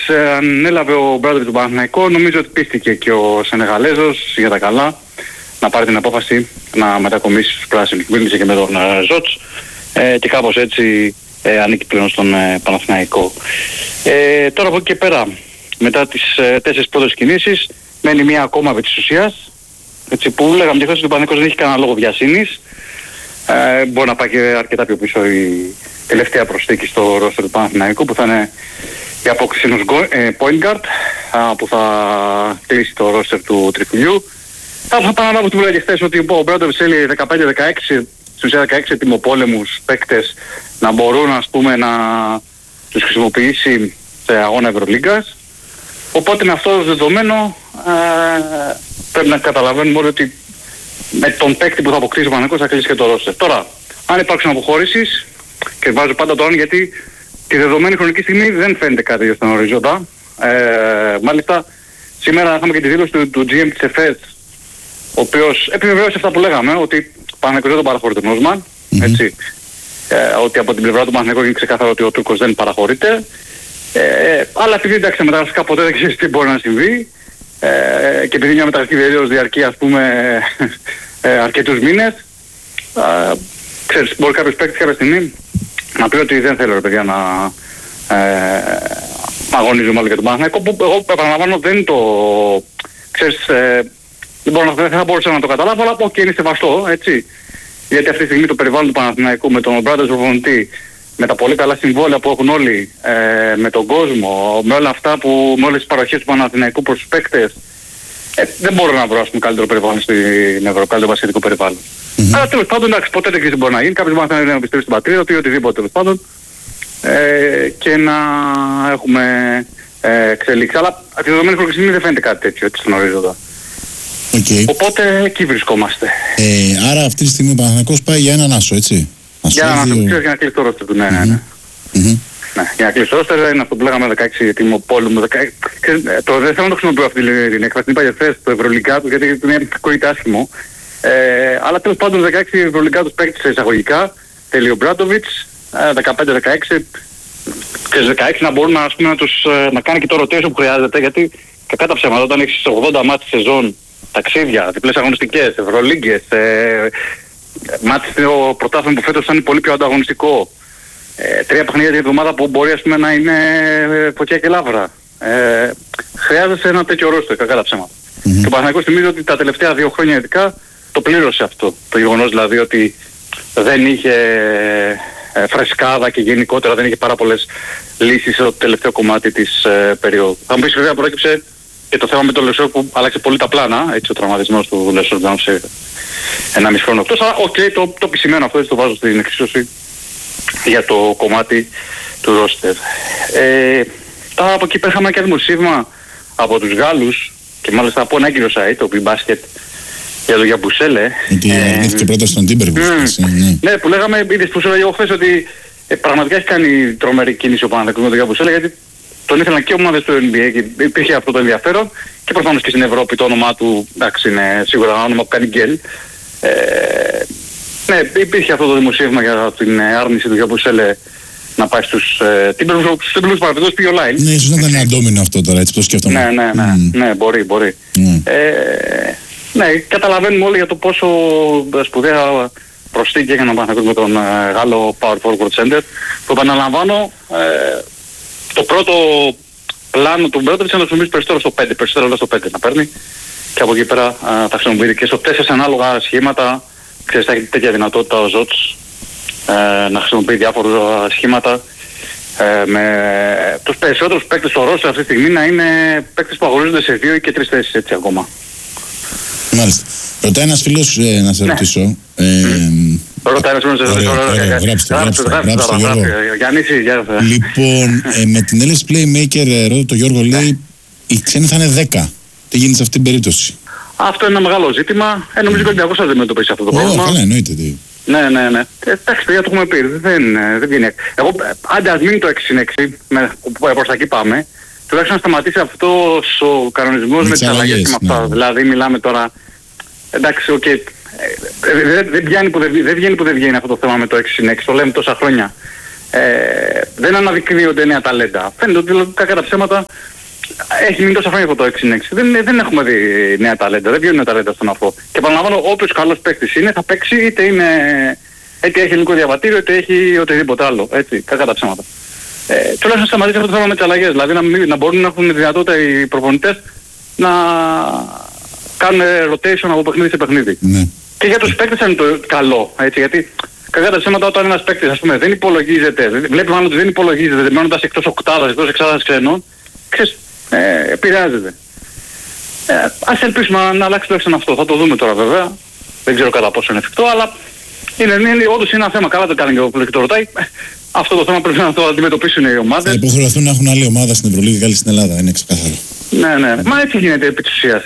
ανέλαβε ο Μπράντοβιτς τον Παναθηναϊκό, νομίζω ότι πίστηκε και ο Σενεγαλέζος για τα καλά να πάρει την απόφαση να μετακομίσει στους πράσινους. Μίλησε και με τον Ζότς και κάπως έτσι ανήκει πλέον στον Παναθηναϊκό. Τώρα από εκεί και πέρα, μετά τις 4 πρώτες κινήσεις, μένει μία ακόμα επί της ουσίας, έτσι, που λέγαμε και χθες ότι ο Παναθηναϊκός δεν έχει κανένα λόγο βιασύνης. Μπορεί να πάει και αρκετά πιο πίσω η τελευταία προσθήκη στο ρόστερ του Παναθηναϊκού, που θα είναι η απόκριση ενός point guard που θα κλείσει το ρόστερ του τριφυλιού. Θα επαναλάβω τι που λέγε χθες, ότι ο Μπράντοβιτς θέλει 15-16, στους 16 ετοιμοπόλεμους παίκτες να μπορούν, ας πούμε, να τους χρησιμοποιήσει σε αγώνα Ευρωλίγκας. Οπότε με αυτό το δεδομένο πρέπει να καταλαβαίνουμε όλοι ότι με τον παίκτη που θα αποκτήσει ο Παναθηναϊκός θα κλείσει και το ρόστερ. Τώρα, αν υπάρξουν αποχώρησεις, και βάζω πάντα το αν, γιατί τη δεδομένη χρονική στιγμή δεν φαίνεται κάτι στον οριζόντα. Μάλιστα, σήμερα είχαμε και τη δήλωση του GM της ΕΦΕΣ, ο οποίος επιβεβαίωσε αυτά που λέγαμε, ότι ο Παναθηναϊκός δεν τον παραχωρείται τον Νόσμαν, έτσι. Ότι από την πλευρά του Παναθηναϊκού είναι ξεκάθαρο ότι ο Τούρκος δεν παραχωρείται. Αλλά επειδή εντάξει, μεταγραφικά ποτέ δεν ξέρεις τι μπορεί να συμβεί, και επειδή μια μεταγραφική περίοδος διαρκεί, ας πούμε, αρκετούς μήνες, ξέρεις, μπορεί κάποιος παίκτης κάποια στιγμή να πει ότι δεν θέλω, ρε παιδιά, να αγωνίζουμε άλλο για τον Παναθηναϊκό, που εγώ επαναλαμβάνω δεν το, ξέρεις, δεν θα μπορούσα να το καταλάβω, αλλά και είναι σεβαστό, έτσι. Γιατί αυτή τη στιγμή το περιβάλλον του Παναθηναϊκού με τον Μπράντοβιτς προπονητή, με τα πολύ καλά συμβόλαια που έχουν όλοι, με τον κόσμο, με όλα αυτά που, με όλες τις παροχές του Παναθηναϊκού προς τους παίκτες, δεν μπορώ να βρω, ας πούμε, καλύτερο περιβάλλον στην Ευρώπη, καλύτερο βασιλικό περιβάλλον. Αλλά τέλος πάντων, εντάξει, ποτέ δεν μπορεί να γίνει. Κάποιος μπορεί να επιστρέψει στην πατρίδα του ή οτιδήποτε τέλος πάντων, και να έχουμε εξελίξει. Αλλά από τη δεδομένη χρονική στιγμή δεν φαίνεται κάτι τέτοιο, έτσι, στον ορίζοντα. Okay. Οπότε εκεί βρισκόμαστε. Άρα αυτή τη στιγμή ο Παναθηναϊκός πάει για έναν άσο, έτσι. Για να κλείσει το ρόστερ του, ναι. Ναι, για να κλείσει το ρόστερ είναι αυτό που λέγαμε 16 ετοιμοπόλεμου. Δεν θέλω να το χρησιμοποιώ αυτή την έκφραση, την είπα για χθες, το Ευρωλυγκά του, γιατί ακούγεται άσχημο. Αλλά τέλος πάντων 16 Ευρωλυγκά τους παίκτες εισαγωγικά, θέλει ο Μπράντοβιτς, 15-16, και 16 να μπορούν, ας πούμε, να κάνει και το rotation που χρειάζεται, γιατί κακά τα ψέματα, όταν έχεις 80 μάτς σεζόν, ταξίδια, διπλές αγωνιστικές, Ευρωλίγκες, μάτς στο πρωτάθλημα που φέτος ήταν πολύ πιο ανταγωνιστικό, 3 παιχνίδια την εβδομάδα που μπορεί, ας πούμε, να είναι φωτιά και λάβρα. Χρειάζεσαι ένα τέτοιο ρόστερ, κακά τα ψέματα. Και ο Παναθηναϊκός θυμίζει ότι τα τελευταία 2 χρόνια ειδικά το πλήρωσε αυτό. Το γεγονός δηλαδή ότι δεν είχε φρεσκάδα και γενικότερα δεν είχε πάρα πολλές λύσεις στο τελευταίο κομμάτι της περίοδου. Θα μου πεις, βέβαια, πρόκειψε και το θέμα με τον Λεσόρ που άλλαξε πολύ τα πλάνα, έτσι, ο τραυματισμός του Λεσόρ ήταν σε 1,5 χρόνο εκτός, αλλά το επισημαίνω αυτό, έτσι, το βάζω στην εξίσωση για το κομμάτι του ρόστερ. Τώρα από εκεί πέραμε και δημοσίευμα από τους Γάλλους, και μάλιστα από ένα έγκυρο site, το Big-Basket, για το Γιαμπουσέλε. Ότι αρνήθηκε πρώτα στον Τίμπερβουλφ. Ναι, που λέγαμε, είδες που σου έλεγα εγώ χθες, ότι πραγματικά έχει κάνει τρομερή κίνηση ο Παναθηναϊκός με τον Γιαμπουσέλε, γιατί τον ήθελαν και ομάδες του NBA και υπήρχε αυτό το ενδιαφέρον, και προφανώς και στην Ευρώπη το όνομά του, εντάξει, είναι σίγουρα ένα όνομα που κάνει γκέλ. Ναι, υπήρχε αυτό το δημοσίευμα για την άρνηση του Γιαμπουσέλε να πάει στους Τίμπερβουλφ, παραπληκτός πήγε online. Ναι, ίσως να ήταν ένα ντόμινο αυτό τώρα, έτσι το σκέφτομαι. Ναι, μπορεί. Ναι, καταλαβαίνουμε όλοι για το πόσο σπουδαία προσθήκη έκανε ο Παναθηναϊκός με τον Γάλλο Power Forward Center, που επαναλαμβάνω, το πρώτο πλάνο του Μπράντοβιτς είναι να χρησιμοποιήσει περισσότερο στο 5 να παίρνει, και από εκεί πέρα θα χρησιμοποιείται και στο 4 ανάλογα σχήματα. Ξέρεις, θα έχει τέτοια δυνατότητα ο Ζότς να χρησιμοποιεί διάφορα σχήματα, με τους περισσότερους παίκτες στο ρόστερ αυτή τη στιγμή να είναι παίκτες που αγωνίζονται σε 2 ή και 3 θέσεις, έτσι, ακόμα. Μάλιστα. Ρωτάει ένας φίλος να σε ρωτήσω. Ρωτάει ένας φίλος να σε ρωτήσω. Γράψτε Γιώργο. Λοιπόν, με την έλλειψη playmaker, ρωτώ το Γιώργο, λέει οι ξένοι θα είναι 10. Τι γίνεται σε αυτήν την περίπτωση? Αυτό είναι ένα μεγάλο ζήτημα. Νομίζω ότι ο Ολυμπιακός θα αντιμετωπίσει αυτό το πρόβλημα. Καλά, εννοείται. Ναι. Εντάξει, παιδιά, το έχουμε πει. Δεν βγαίνει. Εγώ, άντε ας μείνει το 6-6, προς τα εκεί πάμε. Τουλάχιστον να σταματήσει αυτός ο κανονισμός με τις αλλαγές και με αυτά. Δηλαδή μιλάμε τώρα, εντάξει, δεν βγαίνει που δεν βγαίνει αυτό το θέμα με το 6-6, το λέμε τόσα χρόνια. δεν αναδεικνύονται νέα ταλέντα. Φαίνεται ότι κακά τα ψέματα έχει μείνει τόσα χρόνια από το 6-6. Δεν έχουμε δει νέα ταλέντα, δεν βγαίνουν νέα ταλέντα στον αφό. Και παραλαμβάνω, όποιος καλός παίκτης είναι, θα παίξει είτε έχει ελληνικό διαβατήριο, είτε έχει οτιδήποτε άλλο. Έτσι, κακά τα ψέματα. Τουλάχιστον σταματήσει αυτό το θέμα με τις αλλαγές. Δηλαδή να μπορούν να έχουν δυνατότητα οι προπονητές να κάνουν rotation από παιχνίδι σε παιχνίδι. Ναι. Και για τους παίκτες είναι το καλό. Έτσι, γιατί κακά τα ψέματα όταν ένας παίκτης, ας πούμε, δεν υπολογίζεται, βλέπει μάλλον ότι δεν υπολογίζεται, μένοντας εκτός οκτάδας, εκτός εξάδας ξένων, ξέρεις, επηρεάζεται. Ας ελπίσουμε να αλλάξει τουλάχιστον αυτό. Θα το δούμε τώρα βέβαια. Δεν ξέρω κατά πόσο είναι εφικτό, αλλά όντως είναι ένα θέμα. Καλά το κάνει και το ρωτάει. Αυτό το θέμα πρέπει να το αντιμετωπίσουν οι ομάδες. Θα υποχρεωθούν να έχουν άλλη ομάδα στην Ευρωλίγα και άλλη στην Ελλάδα, είναι ξεκάθαρο. Ναι. Μα έτσι γίνεται επί της ουσίας.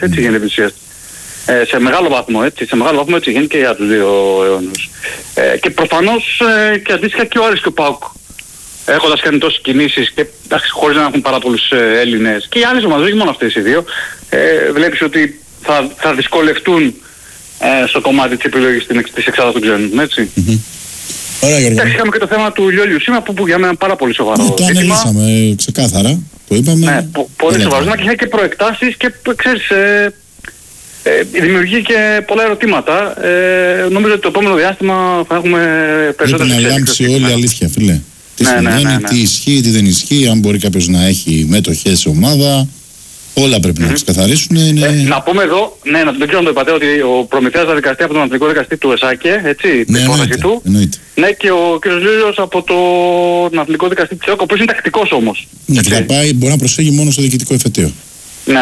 Σε μεγάλο βαθμό έτσι γίνεται και για τους δύο αιώνους. Και προφανώς και αντίστοιχα και ο Άρης και ο ΠΑΟΚ, έχοντας κάνει τόσες κινήσεις και χωρίς να έχουν πάρα πολλούς Έλληνες και οι άλλες ομάδες, όχι μόνο αυτές οι δύο, βλέπεις ότι θα δυσκολευτούν στο κομμάτι της επιλογής της εξάδας των ξένων, έτσι. Ωραία, Γιώργο. Εντάξει, είχαμε και το θέμα του Λιόλιου Σίμα που για μένα είναι πάρα πολύ σοβαρό. Το αναλύσαμε ξεκάθαρα, το είπαμε. Ναι, πολύ σοβαρό και είχε και προεκτάσεις και ξέρεις, δημιουργεί και πολλά ερωτήματα. Νομίζω ότι το επόμενο διάστημα θα έχουμε περισσότερες εξέλιξεις. Πρέπει να λάμψει όλη η αλήθεια, φίλε. Τι σημαίνει, τι ισχύει, τι δεν ισχύει, αν μπορεί κάποιος να έχει μέτοχες σε ομάδα. Όλα πρέπει να ξεκαθαρίσουν. Να πούμε εδώ, δεν ξέρω αν το είπατε, ότι ο Προμηθέας θα δικαστεί από τον Αθλητικό Δικαστή του ΕΣΑΚΕ, έτσι, την υπόθεση του. Ναι, και ο κ. Λίλιος από τον Αθλητικό Δικαστή της ΕΟΚ, ο οποίος είναι τακτικός όμως. Ναι, και θα πάει, μπορεί να προσφύγει μόνο στο διοικητικό εφετείο. Ναι.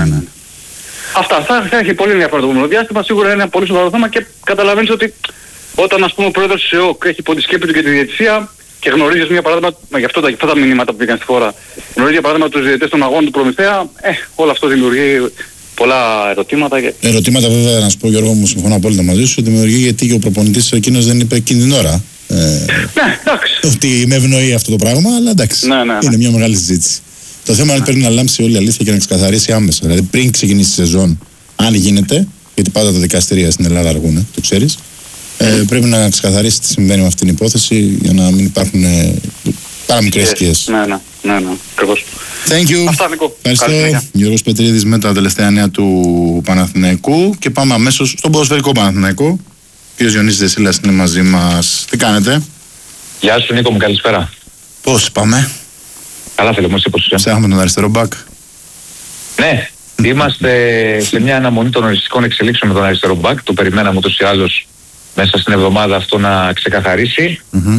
Αυτά θα έχει πολύ ενδιαφέρον το επόμενο διάστημα. Σίγουρα είναι ένα πολύ σοβαρό θέμα και καταλαβαίνεις ότι όταν, ας πούμε, ο πρόεδρος της ΕΟΚ έχει υπό τη σκέπη του και τη διαιτησία και γνωρίζεις μια παράδειγμα, γι' αυτό τα μηνύματα που πήγαν στη χώρα, γνωρίζει για παράδειγμα τους διαιτητές των αγώνων του Προμηθέα, όλο αυτό δημιουργεί πολλά ερωτήματα. Ερωτήματα βέβαια, να σου πω, Γιώργο, μου συμφωνώ απόλυτα μαζί σου, δημιουργεί γιατί και ο προπονητής εκείνος δεν είπε εκείνη την ώρα. Ναι, εντάξει. Ότι με ευνοεί αυτό το πράγμα, αλλά εντάξει. Ναι. Είναι μια μεγάλη συζήτηση. Το θέμα είναι πρέπει να λάμψει όλη η αλήθεια και να ξεκαθαρίσει άμεσα. Δηλαδή πριν ξεκινήσει η σεζόν, αν γίνεται, γιατί πάντα τα δικαστήρια στην Ελλάδα αργούν, το ξέρεις, πρέπει να ξεκαθαρίσει τι συμβαίνει με αυτήν την υπόθεση για να μην υπάρχουν παραμικρές σκιές. Ναι, ακριβώς. Thank you. Αυτά, Νικό. Ευχαριστώ. Γιώργος Πετρίδης με τα τελευταία νέα του Παναθηναϊκού και πάμε αμέσως στον ποδοσφαιρικό Παναθηναϊκό. Ο κ. Διονύσης Δεσίλας είναι μαζί μας. Τι κάνετε? Γεια σου Νίκο μου, καλησπέρα. Πώς πάμε? Καλά θέλω, πώς είσαι? Ψάχνουμε τον αριστερό μπακ. Ναι, είμαστε σε μια αναμονή των οριστικών εξελίξεων με τον αριστερό μπακ. Το περιμέναμε ούτως ή άλλως μέσα στην εβδομάδα αυτό να ξεκαθαρίσει.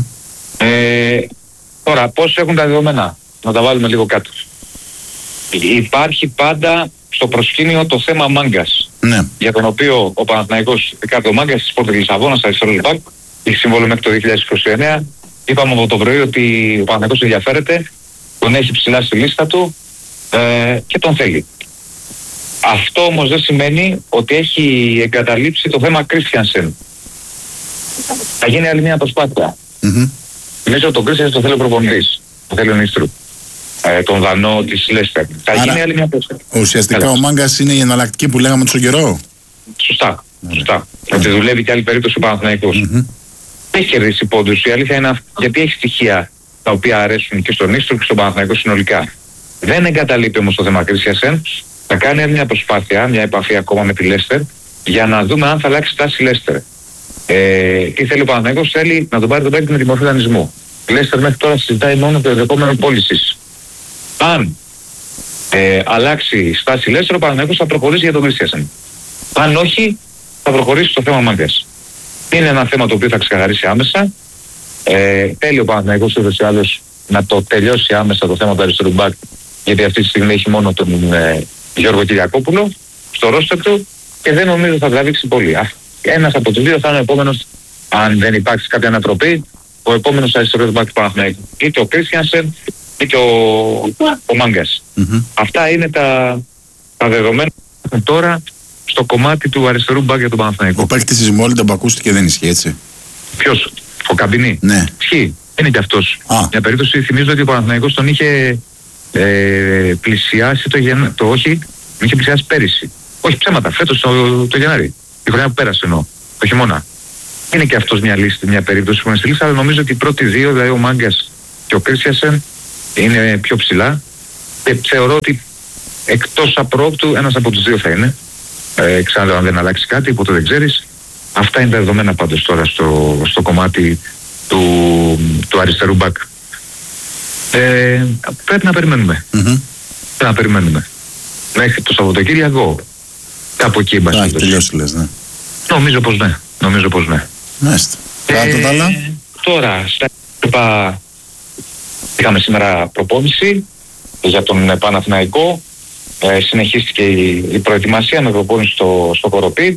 Τώρα, πώς έχουν τα δεδομένα? Να τα βάλουμε λίγο κάτω. Υπάρχει πάντα στο προσκήνιο το θέμα Μάγκας. Ναι. Για τον οποίο ο Παναθηναϊκός Ρικάρντο Μάγκας της Σπορτ Λισαβόνας, αριστερός μπακ, έχει συμβόλαιο μέχρι το 2029. Είπαμε από το πρωί ότι ο Παναθηναϊκός ενδιαφέρεται, τον έχει ψηλά στη λίστα του και τον θέλει. Αυτό όμως δεν σημαίνει ότι έχει εγκαταλείψει το θέμα Κρίστιανσεν. Θα γίνει άλλη μια προσπάθεια. Νομίζω ότι τον Κρίστιανσεν το θέλει ο προπονητής, το θέλει ο Νίστρου, τον Δανό της Λέστερ. Θα γίνει άλλη μια προσπάθεια. Ουσιαστικά ο Μάγκας είναι η εναλλακτική που λέγαμε τόσο καιρό. Σωστά. Ότι δουλεύει και άλλη περίπτωση ο Παναθηναϊκός. Έχει κερδίσει πόντους, η αλήθεια είναι γιατί έχει στοιχεία τα οποία αρέσουν και στον Νίστρου και στον Παναθηναϊκό συνολικά. Δεν εγκαταλείπει όμως το θέμα Κρίστιανσεν. Θα κάνει μια προσπάθεια, μια επαφή ακόμα με τη Λέστερ για να δούμε αν θα αλλάξει τάση Λέστερ. Τι θέλει ο Παναθηναϊκός? Θέλει να τον πάρει τον παίκτη με τη μορφή δανεισμού. Η Λέστερ μέχρι τώρα συζητάει μόνο το ενδεχόμενο πώλησης. Αν αλλάξει στάση Λέστερ, ο Παναθηναϊκός θα προχωρήσει για τον Κρίστιανσεν. Αν όχι, θα προχωρήσει στο θέμα Μάγκας. Είναι ένα θέμα το οποίο θα ξεκαθαρίσει άμεσα. Θέλει ο Παναθηναϊκός ούτως ή άλλως να το τελειώσει άμεσα το θέμα του αριστερού μπακ, γιατί αυτή τη στιγμή έχει μόνο τον Γιώργο Κυριακόπουλο στο ρόστερ του και δεν νομίζω θα τραβήξει πολύ. Ένας από τους δύο θα είναι ο επόμενος, αν δεν υπάρξει κάποια ανατροπή, ο επόμενος αριστερός μπακ του Παναθηναϊκού. Είτε ο Κρίστιανσεν είτε ο Μάγκας. Αυτά είναι τα δεδομένα τώρα στο κομμάτι του αριστερού μπακ για τον Παναθηναϊκό. Ο παίκτης της Μόλιντα που ακούστηκε δεν ισχύει, έτσι? Ποιος? Ο Καμπινί? Ναι. Ισχύει. Είναι και αυτός. Μια περίπτωση θυμίζω ότι ο Παναθηναϊκός τον είχε πλησιάσει τον είχε πλησιάσει πέρυσι. Όχι ψέματα, φέτος το Γενάρη. Τη χρονιά που πέρασε εννοώ. Το χειμώνα. Είναι και αυτός μια λίστα, μια περίπτωση που είναι στη λίστα, αλλά νομίζω ότι οι πρώτοι δύο, δηλαδή ο Μάγκας και ο Κρίστιανσεν είναι πιο ψηλά και θεωρώ ότι εκτός απρόπτου ένας από τους δύο θα είναι. Ξέρω αν δεν αλλάξει κάτι, ποτέ δεν ξέρεις. Αυτά είναι τα δεδομένα πάντως τώρα στο κομμάτι του αριστερού μπακ. Πρέπει να περιμένουμε. Πρέπει να περιμένουμε. Μέχρι το Σαββατοκύριακο κάπου εκεί έχει τελειώσει λες, ναι. Νομίζω πως ναι. Μάλιστα. Τώρα, στα υπόλοιπα είχαμε σήμερα προπόνηση για τον Παναθηναϊκό. Συνεχίστηκε η προετοιμασία με προπόνηση στο Κοροπή.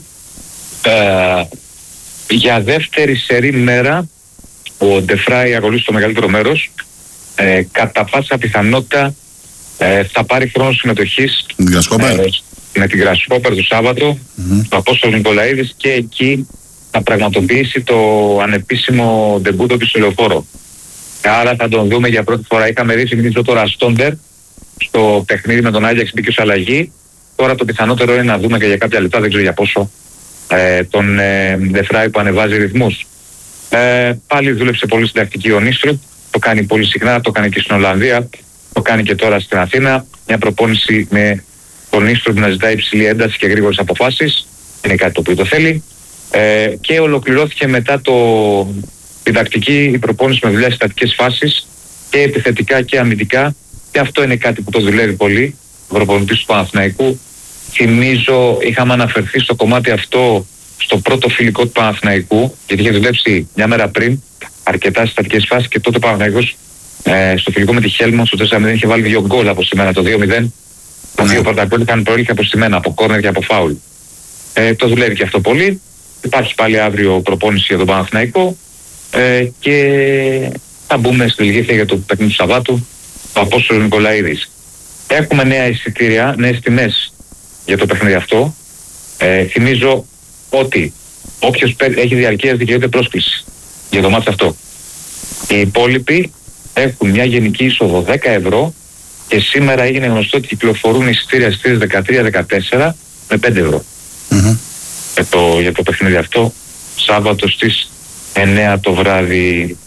Για δεύτερη σερή μέρα ο Ντεφράι ακολούθησε το μεγαλύτερο μέρος. Κατά πάσα πιθανότητα θα πάρει χρόνο συμμετοχής με την Γκρασχόπερ το Σάββατο, ο Απόστολος Νικολαίδης, και εκεί θα πραγματοποιήσει το ανεπίσημο ντεμπούτο του στο Λεωφόρο. Άρα θα τον δούμε για πρώτη φορά. Είχαμε δει συγκεκριμένα τώρα Στόντερ στο παιχνίδι με τον Άγιαξ, μπήκε ως αλλαγή. Τώρα το πιθανότερο είναι να δούμε και για κάποια λεπτά, δεν ξέρω για πόσο, τον Ντεφράι που ανεβάζει ρυθμούς. Πάλι δούλεψε πολύ στην τακτική ο Νίστρου, το κάνει πολύ συχνά, το κάνει και στην Ολλανδία, το κάνει και τώρα στην Αθήνα. Μια προπόνηση με τον Νίστρου που να ζητάει υψηλή ένταση και γρήγορες αποφάσεις, είναι κάτι το οποίο το θέλει. Και ολοκληρώθηκε μετά την τακτική η προπόνηση με δουλειά σε στατικές φάσεις και επιθετικά και αμυντικά, και αυτό είναι κάτι που το δουλεύει πολύ ο προπονητής του Παναθηναϊκού. Θυμίζω, είχαμε αναφερθεί στο κομμάτι αυτό στο πρώτο φιλικό του Παναθηναϊκού, γιατί είχε δουλέψει μια μέρα πριν αρκετά στις στατικές φάσεις, και τότε ο Παναθηναϊκός στο φιλικό με τη Χέλμον στο 4-0 είχε βάλει 2 γκολ από στημένα, το 2-0. Τα δύο πρώτα γκολ είχαν προήλθε από στημένα, από κόρνερ και από φάουλ. Το δουλεύει και αυτό πολύ. Υπάρχει πάλι αύριο προπόνηση για τον Παναθηναϊκό και θα μπούμε στη λυγήθεια για το παιχνίδι του Σαββάτου, ο Απόστολος Νικολαίδης. Έχουμε νέα εισιτήρια, νέες τιμές για το παιχνίδι αυτό. Θυμίζω ότι όποιος έχει διαρκείας δικαιούται πρόσκληση για το μάτς αυτό. Οι υπόλοιποι έχουν μια γενική είσοδο 10 ευρώ και σήμερα έγινε γνωστό ότι κυκλοφορούν εισιτήρια στις 13-14 με 5 ευρώ. Για το παιχνίδι αυτό, Σάββατο στις 9 το βράδυ.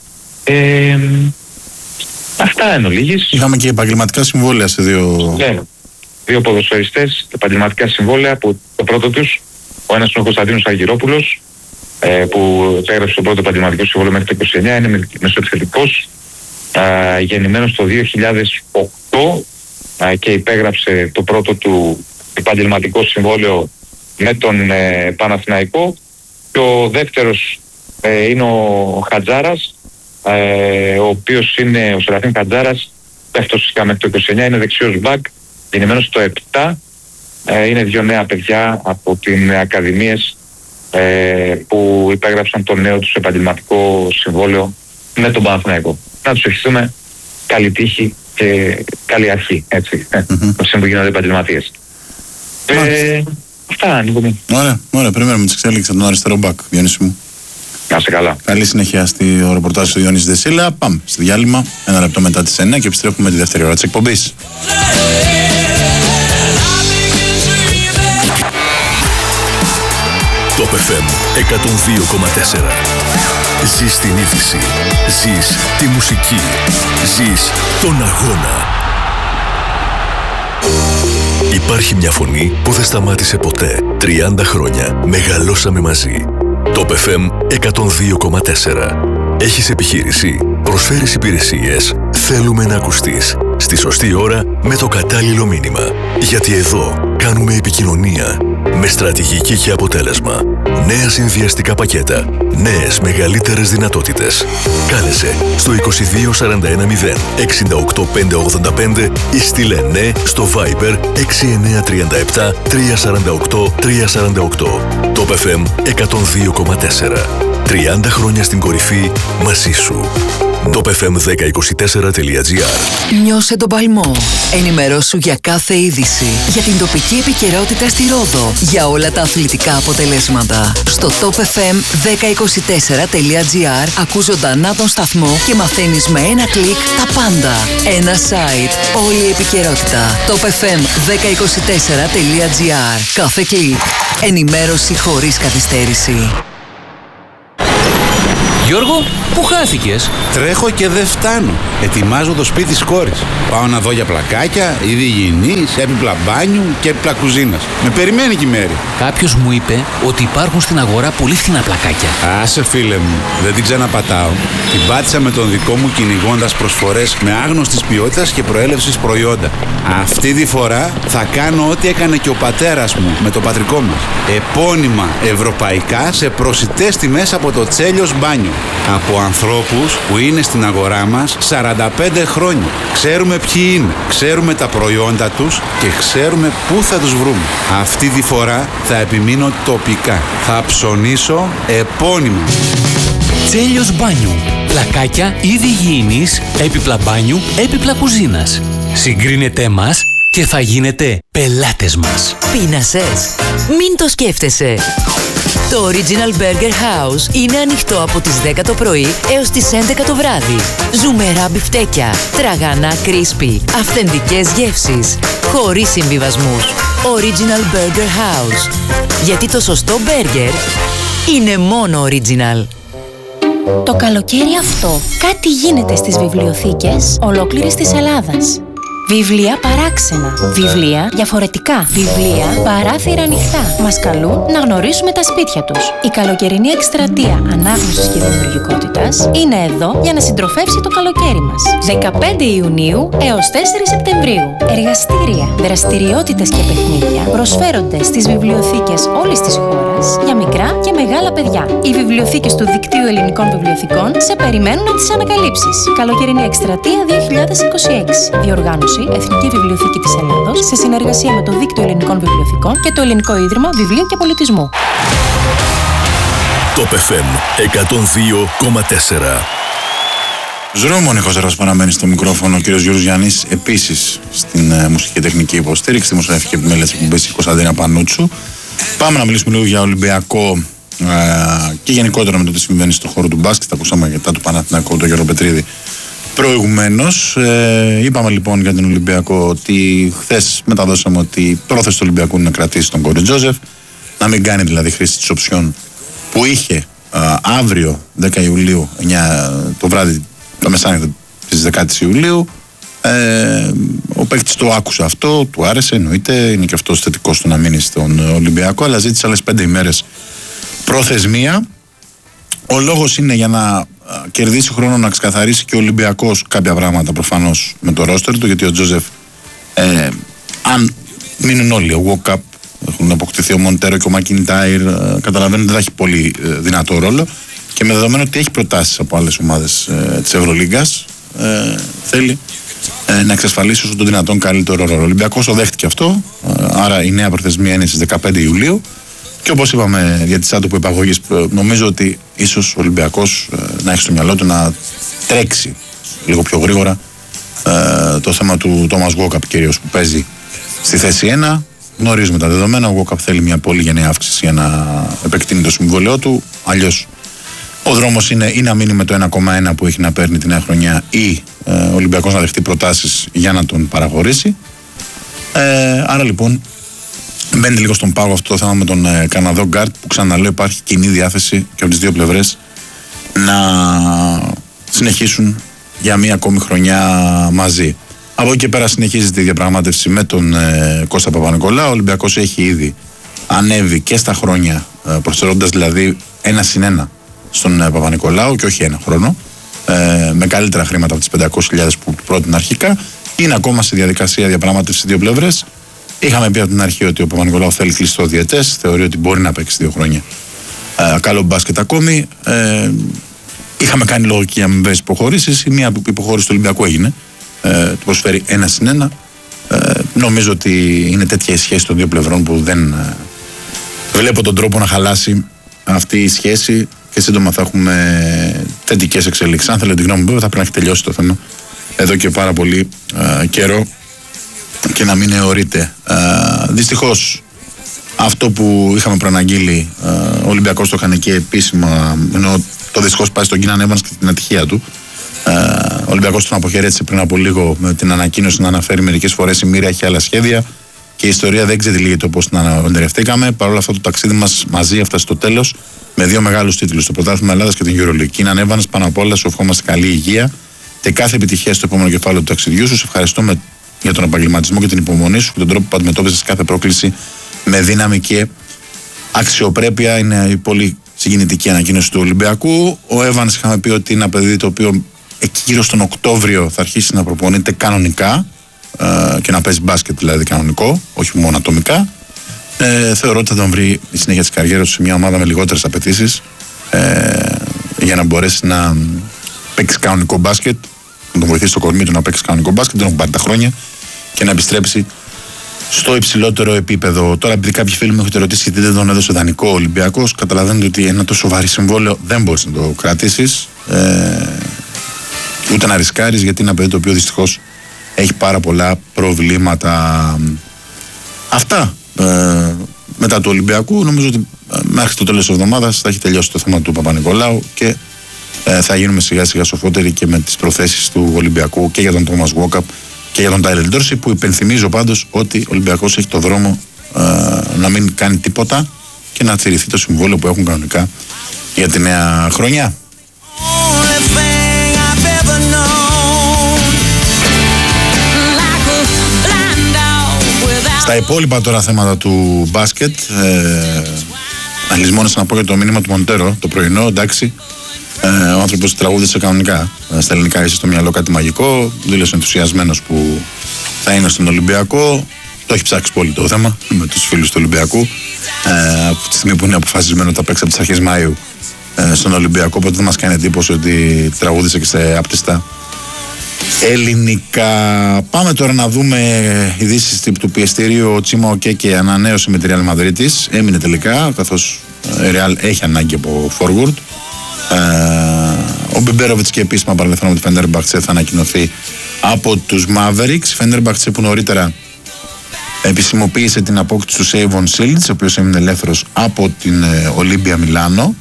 Αυτά εν ολίγης. Είχαμε και επαγγελματικά συμβόλαια σε δύο ποδοσφαιριστές, επαγγελματικά συμβόλαια, που το πρώτο τους, ο ένας είναι ο Κωνσταντίνος Αργυρόπουλος, που έγραψε το πρώτο επαγγελματικό συμβόλαιο μέχρι το 29, είναι μεσοεπιθετικός, γεννημένος το 2008 και υπέγραψε το πρώτο του επαγγελματικό συμβόλαιο με τον Παναθηναϊκό. Και ο δεύτερος είναι ο Χατζάρας, ο οποίος είναι ο Σεραφείμ Χατζάρας, πέφτος φυσικά μέχρι το 29, είναι δεξιός μπακ, γεννημένος το 7, είναι δύο νέα παιδιά από την Ακαδημίες που υπέγραψαν το νέο τους επαγγελματικό συμβόλαιο με τον Παναθηναϊκό. Να τους ευχηθούμε καλή τύχη και καλή αρχή, έτσι, που γίνονται επαγγελματίες. Αυτά, Νίκο. Ωραία, περιμένουμε τις εξέλιξεις από τον αριστερό μπακ, Διονύση μου. Να είσαι καλά. Καλή συνέχεια στο ρεπορτάζ του Διονύση Δεσίλα. Πάμε στο διάλειμμα, 1 λεπτό μετά τις 9, και επιστρέφουμε με τη δεύτερη ώρα της εκπομπής. Top FM 102,4. Ζεις την είδηση. Ζεις τη μουσική. Ζεις τον αγώνα. Υπάρχει μια φωνή που δεν σταμάτησε ποτέ. 30 χρόνια μεγαλώσαμε μαζί. Top FM 102,4. Έχεις επιχείρηση, προσφέρεις υπηρεσίες, θέλουμε να ακουστείς. Στη σωστή ώρα με το κατάλληλο μήνυμα. Γιατί εδώ κάνουμε επικοινωνία με στρατηγική και αποτέλεσμα. Νέα συνδυαστικά πακέτα. Νέες μεγαλύτερες δυνατότητες. Κάλεσε στο 22410 68585 ή στείλε ναι στο Viber 6937 348 348. Top FM 102,4. 30 χρόνια στην κορυφή μαζί σου. topfm1024.gr. Νιώσε τον παλμό. Ενημερώσου για κάθε είδηση. Για την τοπική επικαιρότητα στη Ρόδο. Για όλα τα αθλητικά αποτελέσματα. Στο topfm1024.gr ακούς ζωντανά τον σταθμό και μαθαίνεις με ένα κλικ τα πάντα. Ένα site. Όλη η επικαιρότητα. topfm1024.gr. Κάθε κλικ. Ενημέρωση χωρίς καθυστέρηση. Γιώργο, πού χάθηκες? Τρέχω και δεν φτάνω. Ετοιμάζω το σπίτι της κόρης. Πάω να δω για πλακάκια, είδη υγιεινής, έπιπλα μπάνιου και έπιπλα κουζίνας. Με περιμένει και η Μέρη. Κάποιος μου είπε ότι υπάρχουν στην αγορά πολύ φθηνά πλακάκια. Άσε φίλε μου, δεν την ξαναπατάω. Την πάτησα με τον δικό μου κυνηγώντας προσφορές με άγνωστης ποιότητας και προέλευσης προϊόντα. Αυτή τη φορά θα κάνω ό,τι έκανε και ο πατέρας μου με το πατρικό μας. Επώνυμα ευρωπαϊκά σε προσιτές τιμές από το Τσέλιος Μπάνιο. Από ανθρώπους που είναι στην αγορά μας 45 χρόνια. Ξέρουμε ποιοι είναι, ξέρουμε τα προϊόντα τους και ξέρουμε πού θα τους βρούμε. Αυτή τη φορά θα επιμείνω τοπικά. Θα ψωνίσω επώνυμα. Τσέλιος Μπάνιου. Πλακάκια, είδη υγιεινής, έπιπλα μπάνιου, έπιπλα κουζίνας. Συγκρίνετε μας και θα γίνετε πελάτες μας. Πείνασες? Μην το σκέφτεσαι. Το Original Burger House είναι ανοιχτό από τις 10 το πρωί έως τις 11 το βράδυ. Ζουμερά μπιφτέκια, τραγανά κρίσπι, αυθεντικές γεύσεις, χωρίς συμβιβασμούς. Original Burger House. Γιατί το σωστό μπέργκερ είναι μόνο original. Το καλοκαίρι αυτό κάτι γίνεται στις βιβλιοθήκες ολόκληρης της Ελλάδας. Βιβλία παράξενα, βιβλία διαφορετικά, βιβλία παράθυρα ανοιχτά. Μας καλούν να γνωρίσουμε τα σπίτια τους. Η καλοκαιρινή εκστρατεία ανάγνωσης και δημιουργικότητας είναι εδώ για να συντροφεύσει το καλοκαίρι μας. 15 Ιουνίου έως 4 Σεπτεμβρίου. Εργαστήρια, δραστηριότητες και παιχνίδια προσφέρονται στις βιβλιοθήκες όλης της χώρας για μικρά και μεγάλα παιδιά. Οι βιβλιοθήκες του Δικτύου Ελληνικών Βιβλιοθηκών σε περιμένουν να τις ανακαλύψεις. Καλοκαιρινή εκστρατεία 2026. Διοργάνωση Εθνική Βιβλιοθήκη της Ελλάδος σε συνεργασία με το Δίκτυο Ελληνικών Βιβλιοθηκών και το Ελληνικό Ίδρυμα Βιβλίου και Πολιτισμού. Το FM 102,4. Ζρώμων Χωσέρας παραμένει στο μικρόφωνο, ο κύριος Γιώργος Γιάννης επίσης στην μουσική τεχνική υποστήριξη, στη δημοσιογραφική επιμέλεια της εκπομπής η Κωνσταντίνα Πανούτσου. Πάμε να μιλήσουμε λίγο για Ολυμπιακό και γενικότερα με το τι συμβαίνει στον χώρο του μπάσκετ. Ακούσαμε μετά του Παναθηναϊκού τον Γιώργο Πετρίδη προηγουμένως. Είπαμε λοιπόν για τον Ολυμπιακό ότι χθες μεταδώσαμε ότι η πρόθεση του Ολυμπιακού είναι να κρατήσει τον Κόρι Τζόζεφ, να μην κάνει δηλαδή χρήση της οψιών που είχε αύριο 10 Ιουλίου, 9 το βράδυ, τα μεσάνυχτα της 10ης Ιουλίου. Ο παίκτης το άκουσε αυτό, του άρεσε, εννοείται, είναι και αυτός θετικός στο να μείνει στον Ολυμπιακό, αλλά ζήτησε άλλες 5 ημέρες προθεσμία. Ο λόγος είναι για να κερδίσει χρόνο να ξεκαθαρίσει και ο Ολυμπιακός κάποια πράγματα προφανώς με το ρόστερ του, γιατί ο Τζόζεφ, αν μείνουν όλοι, ο Walkup, έχουν αποκτηθεί ο Μοντέρο και ο Μακιντάιρ, καταλαβαίνετε δεν θα έχει πολύ δυνατό ρόλο, και με δεδομένο ότι έχει προτάσεις από άλλες ομάδες της Ευρωλίγκας, θέλει να εξασφαλίσει όσο το δυνατόν καλύτερο ρόλο. Ο Ολυμπιακός το δέχτηκε αυτό, άρα η νέα προθεσμία είναι στις 15 Ιουλίου. Και όπως είπαμε για τις άτομο υπαγωγής, νομίζω ότι ίσως ο Ολυμπιακός να έχει στο μυαλό του να τρέξει λίγο πιο γρήγορα το θέμα του Τόμας Walkup κυρίως, που παίζει στη θέση 1. Γνωρίζουμε τα δεδομένα, ο Walkup θέλει μια πολύ γενναία αύξηση για να επεκτείνει το συμβόλαιό του. Αλλιώς ο δρόμος είναι ή να μείνει με το 1,1 που έχει να παίρνει τη νέα χρονιά, ή ο Ολυμπιακός να δεχτεί προτάσεις για να τον παραχωρήσει. Άρα λοιπόν μπαίνει λίγο στον πάγο αυτό το θέμα με τον Καναδό γκάρτ, που ξαναλέω υπάρχει κοινή διάθεση και από τις δύο πλευρές να συνεχίσουν για μία ακόμη χρονιά μαζί. Από εκεί και πέρα συνεχίζεται η διαπραγμάτευση με τον Κώστα Παπα-Νικολάου. Ο Ολυμπιακός έχει ήδη ανέβει και στα χρόνια, προσφέροντας δηλαδή 1+1 στον Παπα-Νικολάου και όχι ένα χρόνο, με καλύτερα χρήματα από τις 500.000 που πρότεινε αρχικά. Είναι ακόμα στη διαδικασία διαπραγμάτευση δύο πλευρές. Είχαμε πει από την αρχή ότι ο Παπα-Νικολάου θέλει κλειστό διετές, θεωρεί ότι μπορεί να παίξει 2 χρόνια καλό μπάσκετ ακόμη. Είχαμε κάνει λογική αμοιβές υποχωρήσεις. Η μία υποχώρηση του Ολυμπιακού έγινε, του προσφέρει 1+1. Νομίζω ότι είναι τέτοια η σχέση των δύο πλευρών που δεν βλέπω τον τρόπο να χαλάσει αυτή η σχέση, και σύντομα θα έχουμε θετικές εξελίξεις. Αν θέλετε τη γνώμη μου, θα πρέπει να έχει τελειώσει το θέμα εδώ και πάρα πολύ καιρό και να μην αιωρείται. Δυστυχώς αυτό που είχαμε προαναγγείλει, ο Ολυμπιακός το είχαν και επίσημα, ενώ το δυστυχώς πάει στον Κίναν Εύανς και την ατυχία του. Ο Ολυμπιακός τον αποχαιρέτησε πριν από λίγο με την ανακοίνωση να αναφέρει μερικές φορές η μοίρα έχει άλλα σχέδια και η ιστορία δεν ξετυλίγεται όπως την αναπεντερευτήκαμε. Παρ' όλα αυτά το ταξίδι μας μαζί έφτασε στο τέλος με 2 μεγάλους τίτλους, το Πρωτάθλημα Ελλάδας και την EuroLeague. Κίναν Εύανς, πάνω απ' όλα σου ευχόμαστε καλή υγεία και κάθε επιτυχία στο επόμενο κεφάλαιο του ταξιδιού σου. Σε ευχαριστούμε για τον επαγγελματισμό και την υπομονή σου και τον τρόπο που αντιμετώπισες κάθε πρόκληση με δύναμη και αξιοπρέπεια. Είναι η πολύ συγκινητική ανακοίνωση του Ολυμπιακού. Ο Εύανς, είχαμε πει ότι είναι ένα παιδί το οποίο εκεί γύρω στον Οκτώβριο θα αρχίσει να προπονείται κανονικά και να παίζει μπάσκετ, δηλαδή κανονικό, όχι μόνο ατομικά. Θεωρώ ότι θα τον βρει η συνέχεια της καριέρας του σε μια ομάδα με λιγότερες απαιτήσεις για να μπορέσει να παίξει κανονικό μπάσκετ, να τον βοηθήσει το κορμί του να παίξει κανονικό μπάσκετ, δεν έχουν πάρει τα χρόνια, και να επιστρέψει στο υψηλότερο επίπεδο. Τώρα, επειδή κάποιοι φίλοι μου έχετε ρωτήσει γιατί δεν τον έδωσε δανεικό ο Ολυμπιακός, καταλαβαίνετε ότι ένα τόσο βαρύ συμβόλαιο δεν μπορείς να το κρατήσεις, ούτε να ρισκάρεις, γιατί είναι ένα παιδί το οποίο δυστυχώς έχει πάρα πολλά προβλήματα. Αυτά μετά του Ολυμπιακού. Νομίζω ότι μέχρι το τέλος της εβδομάδας θα έχει τελειώσει το θέμα του Παπα-Νικολάου και θα γίνουμε σιγά σιγά σοφότεροι και με τις προθέσεις του Ολυμπιακού και για τον Τόμας Walkup και για τον Τάιλερ Ντόρσεϊ, που υπενθυμίζω πάντως ότι ο Ολυμπιακός έχει το δρόμο να μην κάνει τίποτα και να τηρηθεί το συμβόλαιο που έχουν κανονικά για τη νέα χρονιά. Στα υπόλοιπα τώρα θέματα του μπάσκετ, αλυσμόνισα να πω για το μήνυμα του Μοντέρο το πρωινό. Εντάξει, ο άνθρωπος τραγούδισε κανονικά στα ελληνικά, είσαι στο μυαλό κάτι μαγικό. Δήλωσε ενθουσιασμένος που θα είναι στον Ολυμπιακό. Το έχει ψάξει πολύ το θέμα με τους φίλους του Ολυμπιακού. Από τη στιγμή που είναι αποφασισμένο θα παίξει από τις αρχές Μαΐου στον Ολυμπιακό. Οπότε δεν μας κάνει εντύπωση ότι τραγούδισε και σε άπτυστα ελληνικά. Πάμε τώρα να δούμε ειδήσεις του πιεστηρίου. Ο Τσίμα Οκέκε ανανέωσε με τη Real Madrid. Έμεινε τελικά, καθώς η Real έχει ανάγκη από forward. Ο Μπιμπέροβιτς και επίσημα παρελθόν από τη Φενέρμπαχτσε θα ανακοινωθεί από τους Mavericks. Φενέρμπαχτσε που νωρίτερα επισημοποίησε την απόκτηση του Σέιβον Σίλντς, ο οποίος έμεινε ελεύθερος από την Ολύμπια Μιλάνο.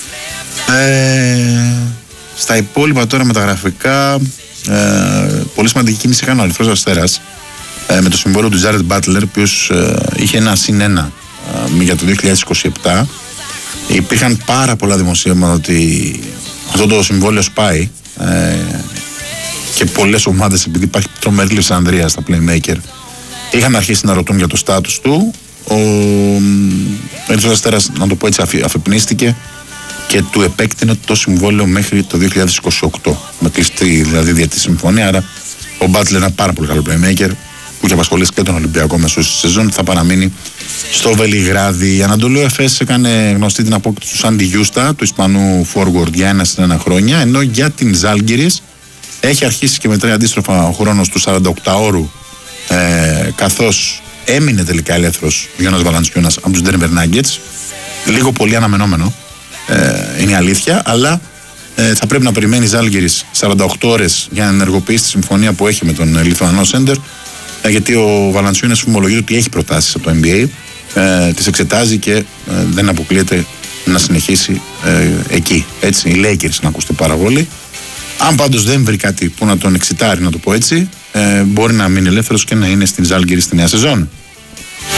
Στα υπόλοιπα τώρα μεταγραφικά, πολύ σημαντική κίνηση έκανε ο Ερυθρός Αστέρας με το συμβόλαιο του Τζάρετ Μπάτλερ, ο οποίος είχε ένα +1 για το 2027. Υπήρχαν πάρα πολλά δημοσίευματα ότι αυτό το συμβόλαιο σπάει και πολλές ομάδες, επειδή υπάρχει τρομερή λειψανδρία στα playmaker, είχαν αρχίσει να ρωτούν για το στάτους του. Ο Ερυθρός Αστέρας, να το πω έτσι, αφεπνίστηκε και του επέκτηνε το συμβόλαιο μέχρι το 2028 με κλειστή δηλαδή διετή συμφωνία. Άρα ο Μπάτλερ, ένα πάρα πολύ καλό playmaker που είχε απασχολήσει και τον Ολυμπιακό μέσω στη σεζόν, θα παραμείνει στο Βελιγράδι. Η Ανατολού Εφές έκανε γνωστή την απόκτηση του Σάντι Γιούστα, του Ισπανού forward, για 1 χρόνια, ενώ για την Ζάλγκιρις έχει αρχίσει και μετράει αντίστροφα ο χρόνος του 48ωρου, καθώς έμεινε τελικά ελεύθερος ο Γιώνας Βαλαντσιούνας από τους Denver Nuggets. Λίγο πολύ αναμενόμενο, είναι η αλήθεια, αλλά θα πρέπει να περιμένει η Ζάλγκιρις 48 ώρες για να ενεργοποιήσει τη συμφωνία που έχει με τον Λιθουανό Σέντερ, γιατί ο Βαλαντσιούνας φημολογείται ότι έχει προτάσεις από το NBA, τις εξετάζει και δεν αποκλείεται να συνεχίσει εκεί. Έτσι, οι Lakers να ακούσετε πάρα πολύ. Αν πάντως δεν βρει κάτι που να τον εξητάρει, να το πω έτσι, μπορεί να μείνει ελεύθερος και να είναι στην Ζάλγκιρις στη νέα σεζόν.